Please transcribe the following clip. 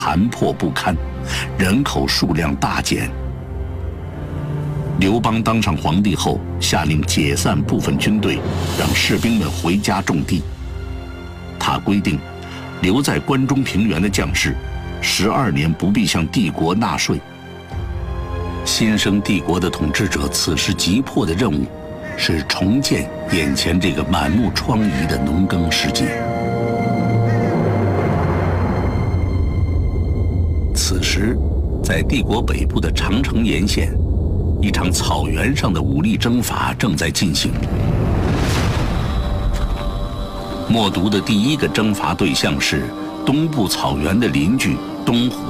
残破不堪，人口数量大减。刘邦当上皇帝后，下令解散部分军队，让士兵们回家种地。他规定，留在关中平原的将士，12年不必向帝国纳税。新生帝国的统治者此时急迫的任务，是重建眼前这个满目疮痍的农耕世界。此时，在帝国北部的长城沿线，一场草原上的武力征伐正在进行。冒顿的第一个征伐对象是东部草原的邻居东胡。